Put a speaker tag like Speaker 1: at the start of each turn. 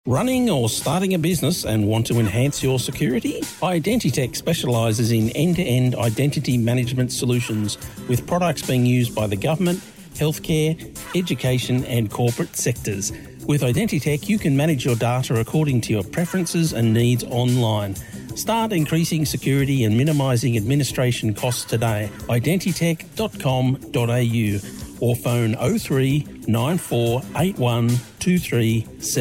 Speaker 1: Running or starting a business and want to enhance your security? Identitech specialises in end-to-end identity management solutions with products being used by the government, healthcare, education and corporate sectors. With Identitech, you can manage your data according to your preferences and needs online. Start increasing security and minimising administration costs today. Identitech.com.au or phone 03 94 81 23